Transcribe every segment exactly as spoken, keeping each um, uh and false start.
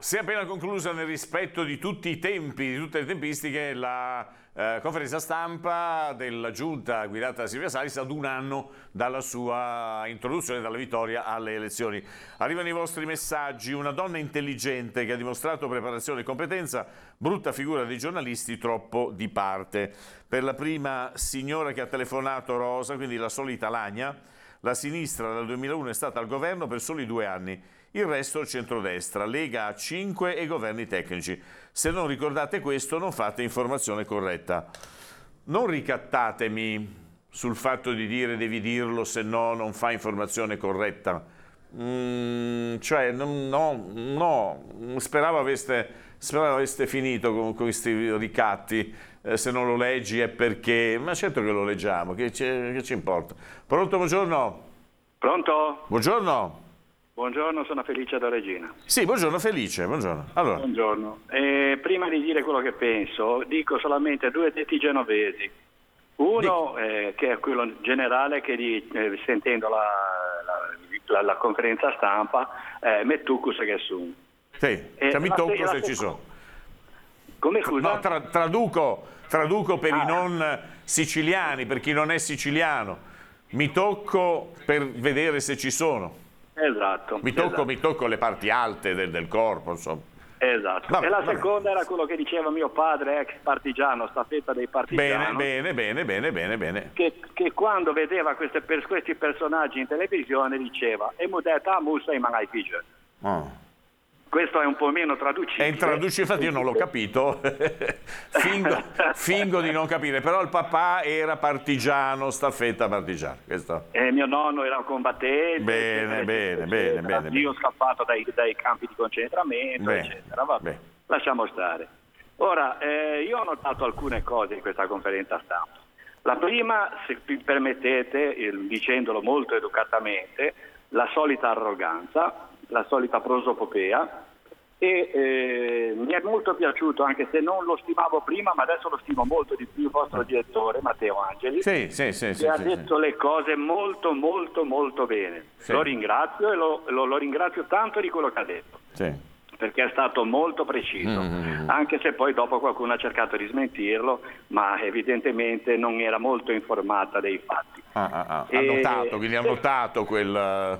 Si è appena conclusa, nel rispetto di tutti i tempi, di tutte le tempistiche, la eh, conferenza stampa della giunta guidata da Silvia Salis ad un anno dalla sua introduzione, dalla vittoria alle elezioni. Arrivano i vostri messaggi: una donna intelligente che ha dimostrato preparazione e competenza, brutta figura dei giornalisti, troppo di parte. Per la prima signora che ha telefonato, Rosa, quindi la solita lagna, la sinistra dal duemilauno è stata al governo per soli due anni. Il resto centrodestra, Lega a cinque e governi tecnici. Se non ricordate questo, non fate informazione corretta. Non ricattatemi sul fatto di dire devi dirlo, se no non fa informazione corretta. Mm, cioè, no, no, no. Speravo aveste, speravo aveste finito con, con questi ricatti. Eh, se non lo leggi è perché... Ma certo che lo leggiamo, che, che ci importa. Pronto, buongiorno? Pronto? Buongiorno. Buongiorno, sono Felice da Regina. Sì, buongiorno Felice, buongiorno. Allora. Buongiorno. Eh, prima di dire quello che penso, dico solamente due detti genovesi. Uno, eh, che è quello generale che di, eh, sentendo la, la, la, la conferenza stampa, eh, mettucus che sum. Sì, eh, cioè, mi tocco se se ci sono. Come scusa? No, tra, traduco, traduco per ah. i non siciliani, per chi non è siciliano. Mi tocco per vedere se ci sono. Esatto. Mi tocco, esatto. mi tocco le parti alte del, del corpo, insomma. Esatto. Vabbè, e la vabbè. seconda era quello che diceva mio padre, ex partigiano, staffetta dei partigiani. Bene, bene, bene, bene, bene. Che, che quando vedeva queste, per, questi personaggi in televisione diceva e mu detta musa e mangai figlio. Oh. Questo è un po' meno traducibile. È intraducibile, infatti io non l'ho capito, fingo, fingo di non capire, però il papà era partigiano, staffetta partigiano. Questo... E mio nonno era un combattente. Bene, bene, bene, bene. Io ho scappato dai, dai campi di concentramento, bene, eccetera. Vabbè, bene. lasciamo stare. Ora, eh, io ho notato alcune cose in questa conferenza stampa. La prima, se mi permettete, eh, dicendolo molto educatamente, la solita arroganza, la solita prosopopea, e eh, mi è molto piaciuto, anche se non lo stimavo prima, ma adesso lo stimo molto di più, il vostro direttore Matteo Angeli, sì, sì, sì, che sì, ha sì, detto sì. le cose molto molto molto bene. Sì. Lo ringrazio e lo, lo, lo ringrazio tanto di quello che ha detto, Sì. perché è stato molto preciso, Mm. anche se poi dopo qualcuno ha cercato di smentirlo, ma evidentemente non era molto informata dei fatti. Ah, ah, ah. Ha E... notato, quindi ha notato quel...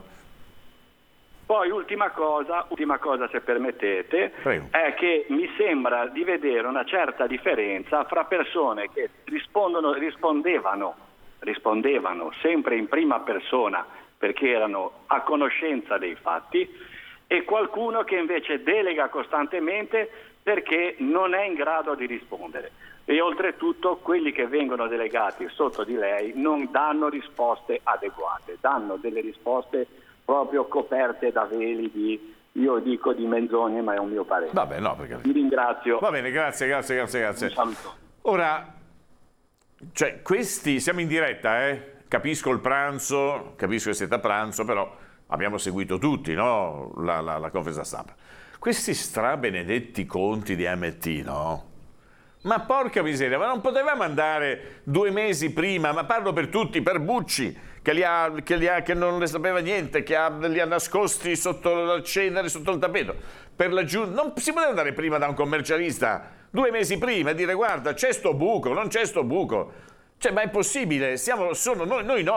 Poi ultima cosa, ultima cosa se permettete, Prego. è che mi sembra di vedere una certa differenza fra persone che rispondono, rispondevano, rispondevano sempre in prima persona perché erano a conoscenza dei fatti, e qualcuno che invece delega costantemente perché non è in grado di rispondere. E oltretutto quelli che vengono delegati sotto di lei non danno risposte adeguate, danno delle risposte proprio coperte da veli di, io dico di menzogne, ma è un mio parere. Vabbè, no, perché... Vi ringrazio. Va bene, grazie, grazie, grazie, grazie. Un saluto. Ora, cioè, questi, siamo in diretta, eh? Capisco il pranzo, capisco che siete a pranzo, però abbiamo seguito tutti, no? La, la, la conferenza stampa. Questi strabenedetti conti di A M T, no? Ma porca miseria, ma non potevamo andare due mesi prima, ma parlo per tutti, per Bucci, che, li ha, che, li ha, che non ne sapeva niente, che ha, li ha nascosti sotto la cenere, sotto il tappeto. Per la giun- non si poteva andare prima da un commercialista, due mesi prima, e dire guarda c'è sto buco, non c'è sto buco. Cioè, ma è possibile? Siamo, sono, noi, noi no.